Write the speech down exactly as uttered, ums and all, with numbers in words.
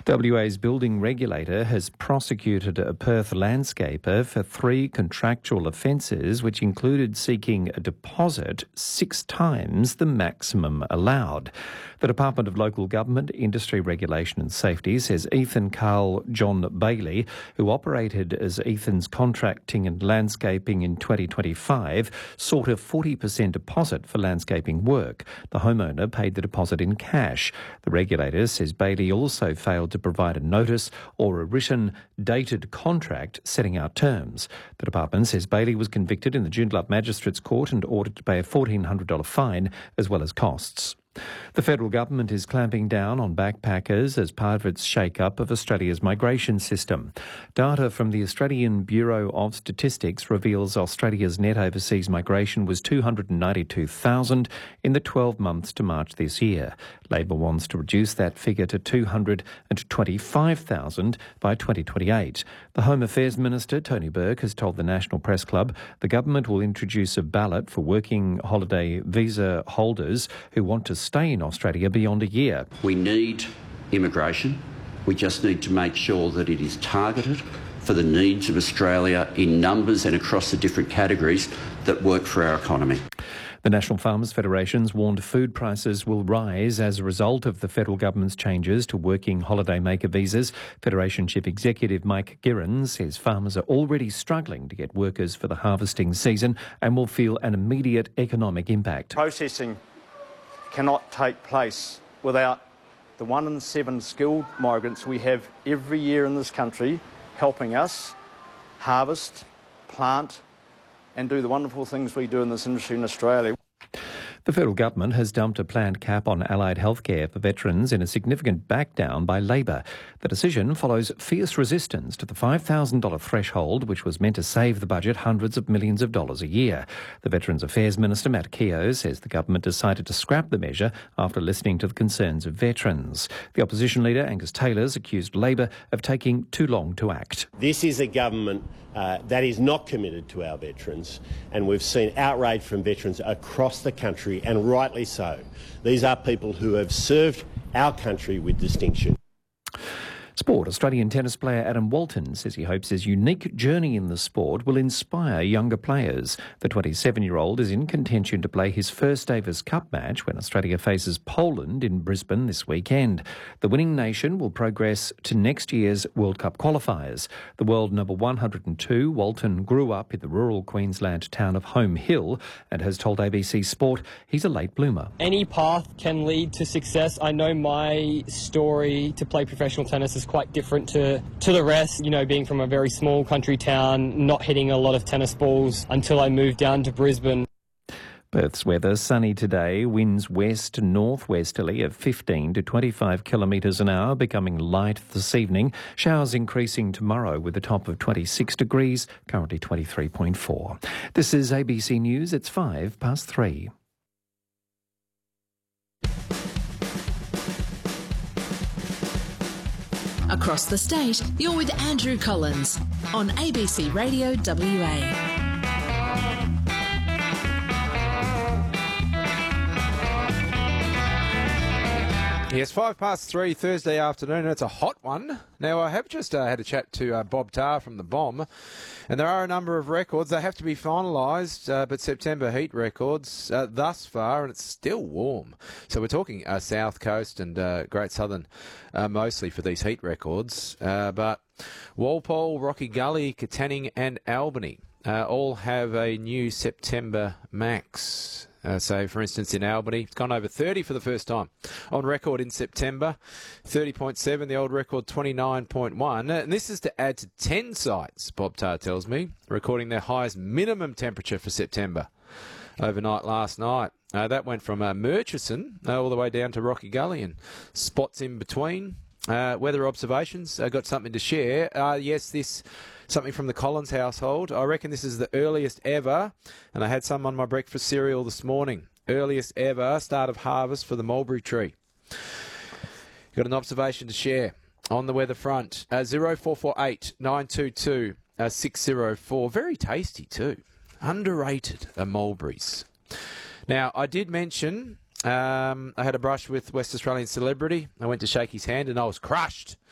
W A's building regulator has prosecuted a Perth landscaper for three contractual offences, which included seeking a deposit six times the maximum allowed. The Department of Local Government, Industry Regulation and Safety says Ethan Carl John Bailey, who operated as Ethan's Contracting and Landscaping in twenty twenty-five, sought a forty percent deposit for landscaping work. The homeowner paid the deposit in cash. The regulator says Bailey also failed to provide a notice or a written, dated contract setting out terms. The department says Bailey was convicted in the Joondalup Magistrates Court and ordered to pay a fourteen hundred dollars fine as well as costs. The federal government is clamping down on backpackers as part of its shake-up of Australia's migration system. Data from the Australian Bureau of Statistics reveals Australia's net overseas migration was two hundred ninety-two thousand in the twelve months to March this year. Labor wants to reduce that figure to two hundred twenty-five thousand by twenty twenty-eight. The Home Affairs Minister, Tony Burke, has told the National Press Club the government will introduce a ballot for working holiday visa holders who want to stay in Australia beyond a year. We need immigration. We just need to make sure that it is targeted for the needs of Australia in numbers and across the different categories that work for our economy. The National Farmers Federation's warned food prices will rise as a result of the federal government's changes to working holiday maker visas. Federation Chief Executive Mike Girren says farmers are already struggling to get workers for the harvesting season and will feel an immediate economic impact. Processing cannot take place without the one in seven skilled migrants we have every year in this country helping us harvest, plant and do the wonderful things we do in this industry in Australia. The federal government has dumped a planned cap on allied healthcare for veterans in a significant backdown by Labor. The decision follows fierce resistance to the five thousand dollars threshold, which was meant to save the budget hundreds of millions of dollars a year. The Veterans Affairs Minister, Matt Keogh, says the government decided to scrap the measure after listening to the concerns of veterans. The opposition leader, Angus Taylor's, accused Labor of taking too long to act. This is a government Uh, that is not committed to our veterans, and we've seen outrage from veterans across the country, and rightly so. These are people who have served our country with distinction. Sport. Australian tennis player Adam Walton says he hopes his unique journey in the sport will inspire younger players. The twenty-seven-year-old is in contention to play his first Davis Cup match when Australia faces Poland in Brisbane this weekend. The winning nation will progress to next year's World Cup qualifiers. The world number one hundred two, Walton grew up in the rural Queensland town of Home Hill and has told A B C Sport he's a late bloomer. Any path can lead to success. I know my story to play professional tennis is quite different to, to the rest, you know, being from a very small country town, not hitting a lot of tennis balls until I moved down to Brisbane. Perth's weather, sunny today, winds west to northwesterly of fifteen to twenty-five kilometres an hour, becoming light this evening. Showers increasing tomorrow with a top of twenty-six degrees, currently twenty-three point four. This is A B C News, it's five past three. Across the state, you're with Andrew Collins on A B C Radio W A. Yes, five past three Thursday afternoon, and it's a hot one. Now, I have just uh, had a chat to uh, Bob Tarr from the Bomb, and there are a number of records. They have to be finalised, uh, but September heat records uh, thus far, and it's still warm. So we're talking uh, South Coast and uh, Great Southern uh, mostly for these heat records, uh, but Walpole, Rocky Gully, Katanning and Albany uh, all have a new September max. Uh, so, for instance, in Albany, it's gone over thirty for the first time on record in September. thirty point seven, the old record twenty-nine point one. And this is to add to ten sites, Bob Tarr tells me, recording their highest minimum temperature for September overnight last night. Uh, that went from uh, Murchison uh, all the way down to Rocky Gully and spots in between. Uh, weather observations, uh, got something to share. Uh, yes, this... Something from the Collins household. I reckon this is the earliest ever, and I had some on my breakfast cereal this morning. Earliest ever start of harvest for the mulberry tree. Got an observation to share on the weather front. Uh, zero four four eight nine two two six zero four. Very tasty too. Underrated are mulberries. Now, I did mention um, I had a brush with West Australian celebrity. I went to shake his hand and I was crushed.